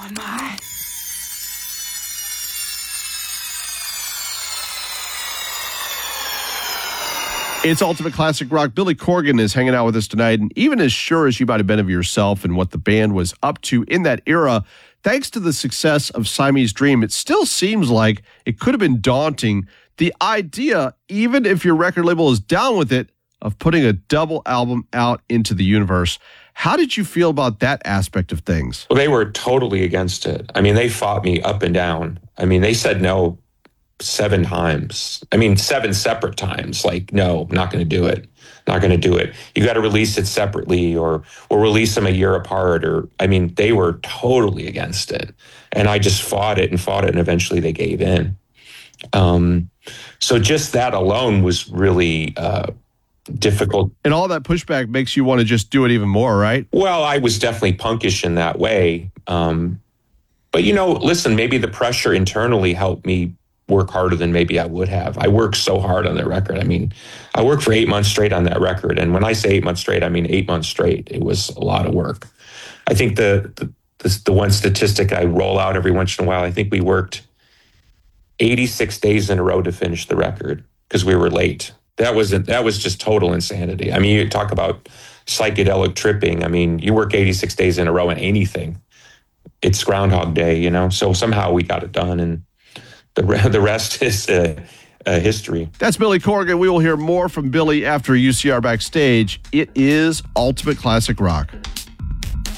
on my... It's Ultimate Classic Rock. Billy Corgan is hanging out with us tonight, and even as sure as you might have been of yourself and what the band was up to in that era, thanks to the success of Siamese Dream, it still seems like it could have been daunting. The idea, even if your record label is down with it, of putting a double album out into the universe. How did you feel about that aspect of things? Well, they were totally against it. I mean, they fought me up and down. I mean, they said no 7 times. I mean, 7 separate times. Like, no, not going to do it. Not going to do it. You got to release it separately or release them a year apart. I mean, they were totally against it. And I just fought it, and eventually they gave in. So just that alone was really difficult. And all that pushback makes you want to just do it even more, right? Well, I was definitely punkish in that way. But, listen, maybe the pressure internally helped me work harder than maybe I would have. I worked so hard on that record. I mean, I worked for 8 months straight on that record. And when I say 8 months straight, I mean 8 months straight. It was a lot of work. I think the one statistic I roll out every once in a while, I think we worked 86 days in a row to finish the record because we were late. That was just total insanity. I mean, you talk about psychedelic tripping. I mean, you work 86 days in a row in anything. It's Groundhog Day, So somehow we got it done, and the rest is history. That's Billy Corgan. We will hear more from Billy after UCR Backstage. It is Ultimate Classic Rock.